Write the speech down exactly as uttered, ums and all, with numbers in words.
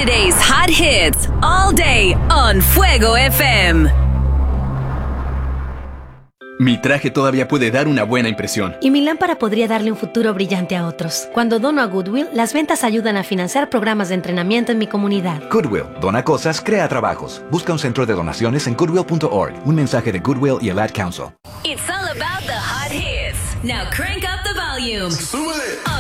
Saturday's hot hits all day on Fuego F M. Mi traje todavía puede dar una buena impresión. Y mi lámpara podría darle un futuro brillante a otros. Cuando dono a Goodwill, las ventas ayudan a financiar programas de entrenamiento en mi comunidad. Goodwill, dona cosas, crea trabajos. Busca un centro de donaciones en goodwill punto org. Un mensaje de Goodwill y el Ad Council. It's all about the hot hits. Now crank up the volume. ¡Súbele!